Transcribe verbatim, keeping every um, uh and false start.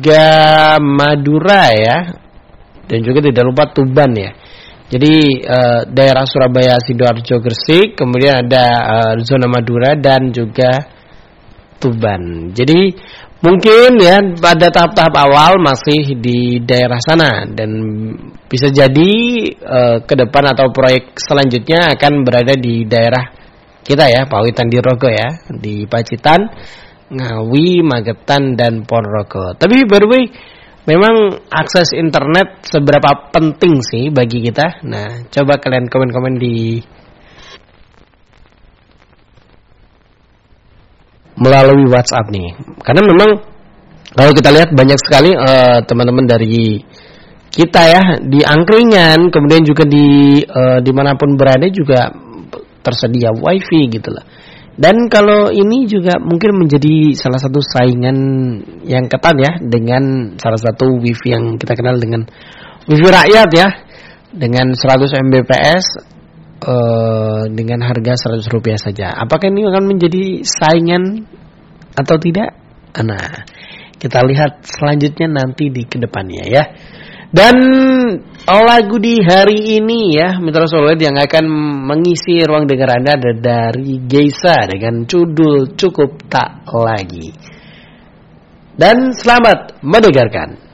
juga Madura ya, dan juga tidak lupa Tuban ya. Jadi uh, daerah Surabaya, Sidoarjo, Gresik, kemudian ada uh, zona Madura dan juga Tuban. Jadi mungkin ya pada tahap-tahap awal masih di daerah sana, dan bisa jadi uh, ke depan atau proyek selanjutnya akan berada di daerah kita ya, Pawitan Dirogo ya, di Pacitan, Ngawi, Magetan dan Ponorogo. Tapi by the way, memang akses internet seberapa penting sih bagi kita? Nah, coba kalian komen-komen di melalui WhatsApp nih. Karena memang kalau kita lihat banyak sekali uh, teman-teman dari kita ya di angkringan, kemudian juga di uh, dimanapun berada juga tersedia wifi gitu lah. Dan kalau ini juga mungkin menjadi salah satu saingan yang ketat ya, dengan salah satu wifi yang kita kenal dengan wifi rakyat ya, dengan seratus megabit per second uh, dengan harga seratus rupiah saja. Apakah ini akan menjadi saingan atau tidak? Nah, kita lihat selanjutnya nanti di kedepannya ya. Dan lagu di hari ini ya, Mitra Solid, yang akan mengisi ruang dengar Anda ada dari Geisa dengan judul Cukup Tak Lagi. Dan selamat mendengarkan.